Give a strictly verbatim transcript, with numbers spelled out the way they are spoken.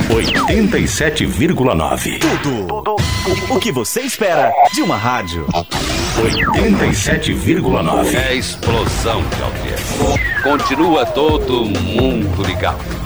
oitenta e sete vírgula nove. Tudo, tudo o que você espera de uma rádio. oitenta e sete vírgula nove. É explosão de audiência. Continua todo mundo ligado.